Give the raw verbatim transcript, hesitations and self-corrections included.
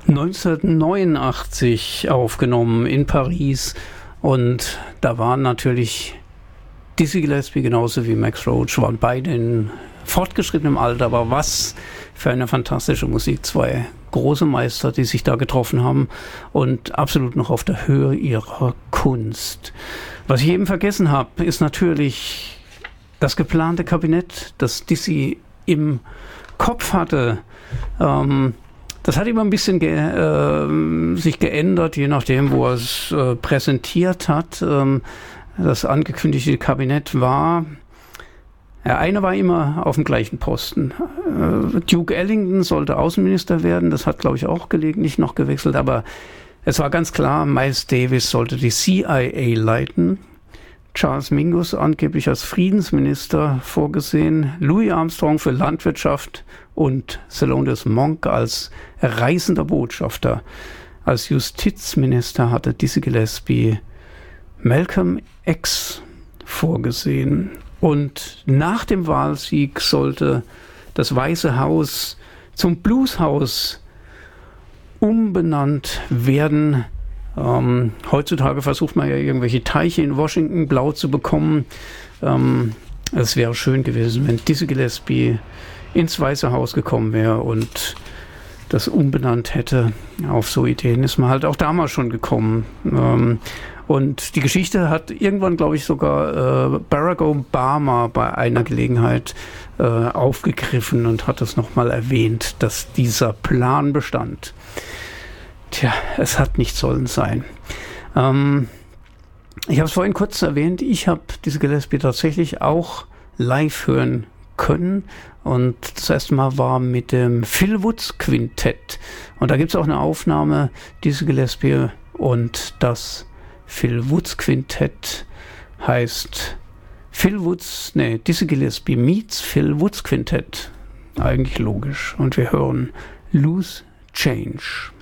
neunzehnhundertneunundachtzig aufgenommen in Paris, und da waren natürlich Dizzy Gillespie genauso wie Max Roach, waren beide in fortgeschrittenem Alter, aber was für eine fantastische Musik. Zwei große Meister, die sich da getroffen haben und absolut noch auf der Höhe ihrer Kunst. Was ich eben vergessen habe, ist natürlich das geplante Kabinett, das Dizzy im Kopf hatte. Ähm, das hat immer ein bisschen ge- äh, sich geändert, je nachdem, wo er es äh, präsentiert hat. Ähm, das angekündigte Kabinett war, ja, einer war immer auf dem gleichen Posten. Äh, Duke Ellington sollte Außenminister werden, das hat, glaube ich, auch gelegentlich noch gewechselt, aber es war ganz klar, Miles Davis sollte die C I A leiten. Charles Mingus angeblich als Friedensminister vorgesehen, Louis Armstrong für Landwirtschaft und Thelonious Monk als reisender Botschafter. Als Justizminister hatte Dizzy Gillespie Malcolm X vorgesehen. Und nach dem Wahlsieg sollte das Weiße Haus zum Blueshaus umbenannt werden. Ähm, heutzutage versucht man ja irgendwelche Teiche in Washington blau zu bekommen. Ähm, es wäre schön gewesen, wenn Dizzy Gillespie ins Weiße Haus gekommen wäre und das umbenannt hätte. Auf so Ideen ist man halt auch damals schon gekommen. Ähm, und die Geschichte hat irgendwann, glaube ich, sogar äh, Barack Obama bei einer Gelegenheit äh, aufgegriffen und hat es nochmal erwähnt, dass dieser Plan bestand. Tja, es hat nicht sollen sein. Ähm, ich habe es vorhin kurz erwähnt, ich habe Dizzy Gillespie tatsächlich auch live hören können. Und das erste Mal war mit dem Phil Woods Quintett. Und da gibt es auch eine Aufnahme, Dizzy Gillespie und das Phil Woods Quintett heißt Phil Woods, nee, Dizzy Gillespie meets Phil Woods Quintett. Eigentlich logisch. Und wir hören Loose Change.